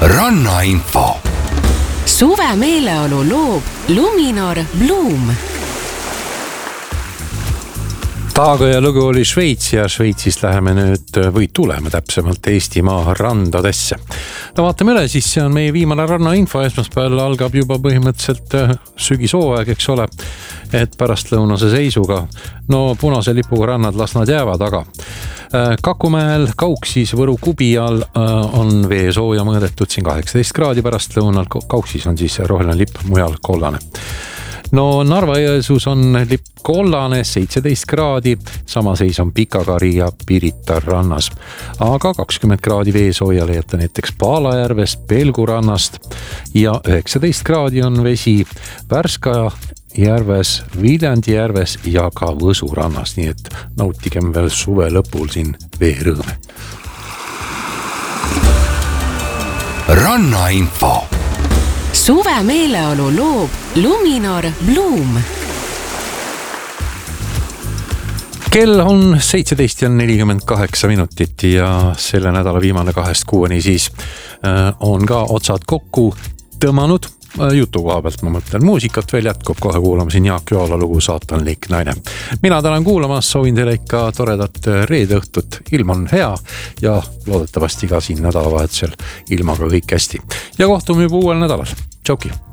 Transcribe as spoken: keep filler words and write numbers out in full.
Rannainfo. Suve meeleolu loob Luminor Bloom. Taagaja lugu oli Šveits ja Šveitsist läheme nüüd või tuleme täpsemalt Eestimaa randadesse. No vaatame üle, siis see on meie viimane rannainfo. Esmaspäeval algab juba põhimõtteliselt sügishooaeg, eks ole, et pärastlõunase seisuga. No punase lipuga rannad las nad jäävad, aga Kakumäel, Kauksis, Võru kubi all on vee sooja mõõdetud siin kaheksateist kraadi pärastlõunal. Kauksis on siis roheline lipp, mujal kollane. No Narva-Jõesuus on lipp kollane, seitseteist kraadi, sama seis on Pikakari ja Pirita rannas. Aga kakskümmend kraadi veesooja leiate näiteks Paalajärvest, Pelgu rannast ja üheksateist kraadi on vesi Värska järves, Viljandi järves ja ka Võsu rannas, nii et nautigem veel suve lõpul siin veerõõme. Rannainfo. Suve meeleolu loob Luminor Bloom. Kell on seitseteist ja nelikümmend kaheksa minutit ja selle nädala viimane kahest kuueni siis on ka otsad kokku tõmmanud. Jutu koha pealt ma mõtlen, muusikat veel jätkub, kohe kuulama siin Jaak Joala lugu Saatanlik naine. Mina tänan kuulamas, soovin teile ikka toredat reede õhtut, ilm on hea ja loodetavasti ka siin nädalavahetusel ilmaga kõik hästi. Ja kohtume juba uuel nädalal. Tšauki!